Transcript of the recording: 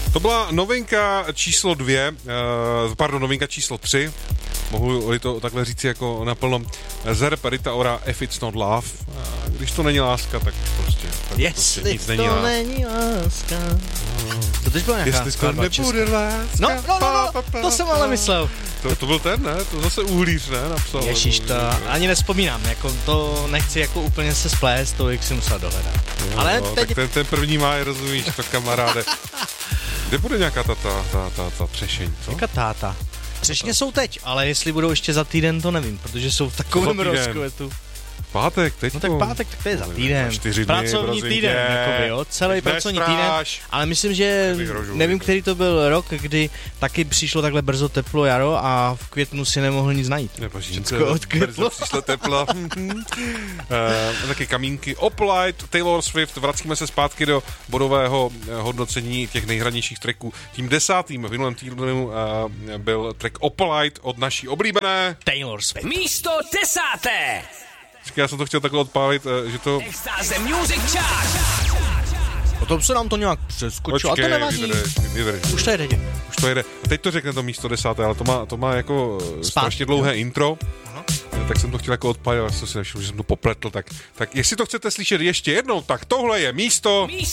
To byla novinka číslo 2, novinka číslo 3, mohu-li to takhle říct jako naplno, z rapera Rita Ora If It's Not Love. Když to není láska, tak prostě, Jestli nic není to láska. není láska. To teď byla nějaká skladba česká. No, to jsem ale myslel. To byl ten, ne? To zase Uhlíř, ne? Napsal. Ježíš, to ani nevzpomínám, jako to nechci jako úplně se splést, to jak si musel dohledat. Jo, Ale teď... tak ten první máj, rozumíš, to kamaráde. Kde bude nějaká ta třešeň, co? Jaká táta? Třešně jsou teď, ale jestli budou ještě za týden, to nevím, protože jsou v takovém rozkvětu. Pátek, teď. No tak pátek, tak to je za týden. 4 dny, pracovní týden, jakoby, jo, celý pracovní týden. Ale myslím, že nevím, který to byl rok, kdy taky přišlo takhle brzo teplo jaro a v květnu si nemohl nic najít. Všechno odkvětlo. Přišlo teplo. Taky kamínky. Opalite, Taylor Swift, vracíme se zpátky do bodového hodnocení těch nejhranějších tracků. Tím 10. v minulém týdnu byl track Opalite od naší oblíbené Taylor Swift. Místo 10. Já jsem to chtěl takhle odpálit, že to... Extáze Music Chart. Potom se nám to nějak přeskočilo, a to nevadí. Vydrž. Už to jede. Už to jede. Teď to řekne to místo 10, ale to má jako strašně dlouhé intro. Aha. Tak jsem to chtěl jako odpálit, ale jsem si nevšiml, že jsem to popletl. Tak jestli to chcete slyšet ještě jednou, tak tohle je místo...